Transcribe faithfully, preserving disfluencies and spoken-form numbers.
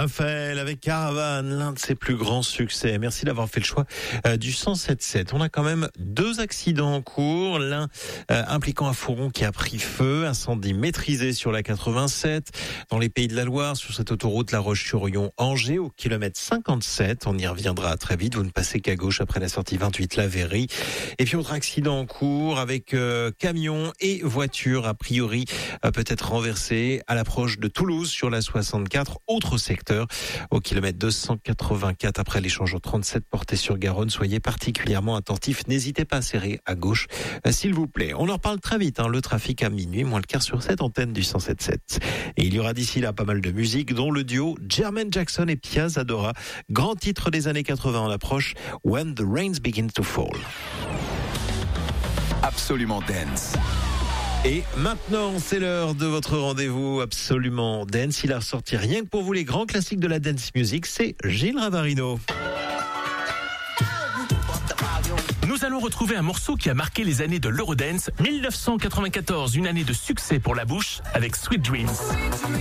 Raphaël avec Caravane, l'un de ses plus grands succès. Merci d'avoir fait le choix euh, du cent sept sept. On a quand même deux accidents en cours. L'un euh, impliquant un fourgon qui a pris feu. Incendie maîtrisé sur la quatre-vingt-sept. Dans les Pays de la Loire, sur cette autoroute La Roche-sur-Yon-Angers, au kilomètre cinquante-sept. On y reviendra très vite. Vous ne passez qu'à gauche après la sortie vingt-huit La Verrie. Et puis autre accident en cours avec euh, camion et voiture, a priori euh, peut-être renversé à l'approche de Toulouse sur la soixante-quatre. Autre secteur, au kilomètre deux cent quatre-vingt-quatre après l'échange au trente-sept porté sur Garonne. Soyez particulièrement attentifs. N'hésitez pas à serrer à gauche, euh, s'il vous plaît. On en reparle très vite, hein, le trafic à minuit, moins le quart sur cette antenne du cent sept sept. Et il y aura d'ici là pas mal de musique, dont le duo Jermaine Jackson et Pia Zadora. Grand titre des années quatre-vingts en approche, When the Rains Begin to Fall. Absolument Dance. Et maintenant, c'est l'heure de votre rendez-vous Absolument Dance. Il a ressorti rien que pour vous les grands classiques de la dance music, c'est Gilles Ravarino. Nous allons retrouver un morceau qui a marqué les années de l'Eurodance. mille neuf cent quatre-vingt-quatorze, une année de succès pour la bouche avec Sweet Dreams.